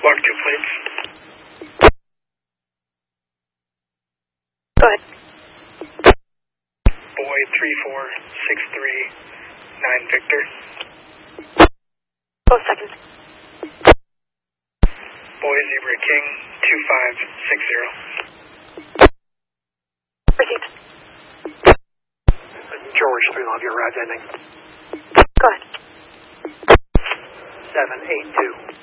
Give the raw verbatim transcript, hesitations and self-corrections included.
Walk two plates. Go ahead. Boy three four six three nine Victor. twelve seconds. Boy Zebra King two five six zero. Received. George three love your route ending. Go ahead. seven eight two.